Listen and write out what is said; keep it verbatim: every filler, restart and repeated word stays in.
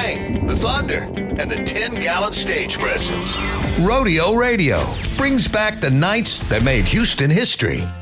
Lightning, the Thunder, and the ten-gallon stage presence. Rodeo Radio brings back the nights that made Houston history.